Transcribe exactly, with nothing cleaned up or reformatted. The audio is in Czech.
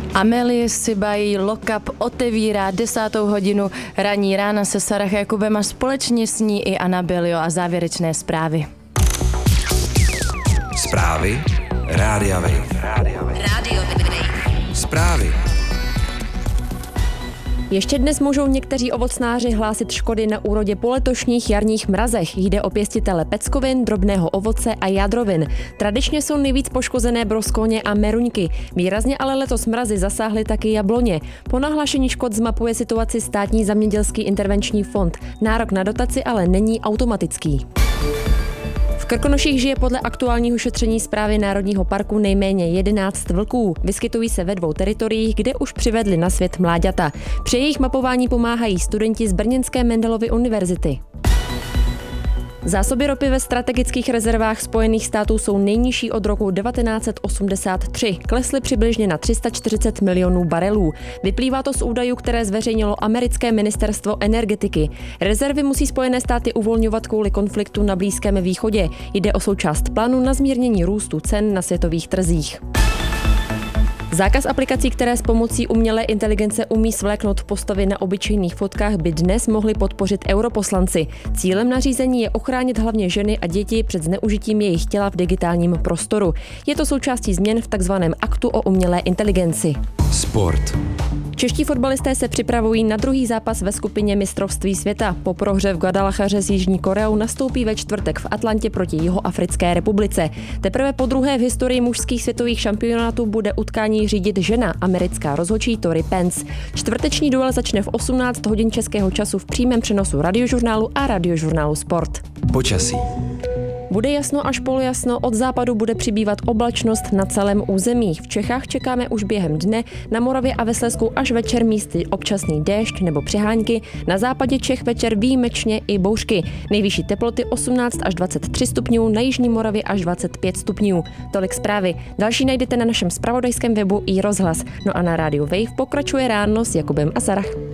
Amelie Sibají Lock Up otevírá desátou hodinu ranní rána se Sarah Jakubem a společně s ní i Anabelio a závěrečné zprávy. Zprávy Rádia Wave. Rádio Wave. Zprávy. Ještě dnes můžou někteří ovocnáři hlásit škody na úrodě po letošních jarních mrazech. Jde o pěstitele peckovin, drobného ovoce a jádrovin. Tradičně jsou nejvíc poškozené broskoně a meruňky. Výrazně ale letos mrazy zasáhly taky jabloně. Po nahlášení škod zmapuje situaci Státní zemědělský intervenční fond. Nárok na dotaci ale není automatický. V Krkonoších žije podle aktuálního šetření Správy Národního parku nejméně jedenáct vlků. Vyskytují se ve dvou teritoriích, kde už přivedli na svět mláďata. Při jejich mapování pomáhají studenti z brněnské Mendelovy univerzity. Zásoby ropy ve strategických rezervách Spojených států jsou nejnižší od roku devatenáct set osmdesát tři. Klesly přibližně na tři sta čtyřicet milionů barelů. Vyplývá to z údajů, které zveřejnilo americké ministerstvo energetiky. Rezervy musí Spojené státy uvolňovat kvůli konfliktu na Blízkém východě. Jde o součást plánu na zmírnění růstu cen na světových trzích. Zákaz aplikací, které s pomocí umělé inteligence umí svléknout postavy na obyčejných fotkách, by dnes mohli podpořit europoslanci. Cílem nařízení je ochránit hlavně ženy a děti před zneužitím jejich těla v digitálním prostoru. Je to součástí změn v takzvaném aktu o umělé inteligenci. Sport. Čeští fotbalisté se připravují na druhý zápas ve skupině mistrovství světa. Po prohře v Guadalajaře s Jižní Koreou nastoupí ve čtvrtek v Atlantě proti Jihoafrické republice. Teprve po druhé v historii mužských světových šampionátů bude utkání řídit žena, americká rozhodčí Tori Pence. Čtvrteční duel začne v osmnáct hodin českého času v přímém přenosu Radiožurnálu a Radiožurnálu Sport. Počasí. Bude jasno až polojasno, od západu bude přibývat oblačnost na celém území. V Čechách čekáme už během dne, na Moravě a ve Slezsku až večer místy občasný déšť nebo přehánky, na západě Čech večer výjimečně i bouřky. Nejvyšší teploty osmnáct až dvacet tři stupňů, na jižní Moravě až dvacet pět stupňů. Tolik zprávy. Další najdete na našem zpravodajském webu i rozhlas. No a na rádiu Wave pokračuje ráno s Jakubem a Sarah.